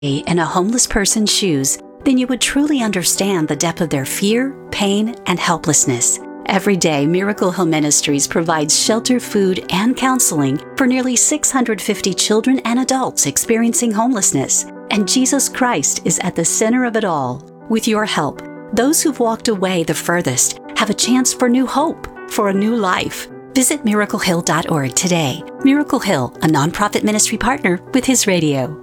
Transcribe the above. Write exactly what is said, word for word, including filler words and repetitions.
in a homeless person's shoes, then you would truly understand the depth of their fear, pain, and helplessness. Every day, Miracle Hill Ministries provides shelter, food, and counseling for nearly six hundred fifty children and adults experiencing homelessness. And Jesus Christ is at the center of it all. With your help, those who've walked away the furthest have a chance for new hope, for a new life. Visit miracle hill dot org today. Miracle Hill, a nonprofit ministry partner with His Radio.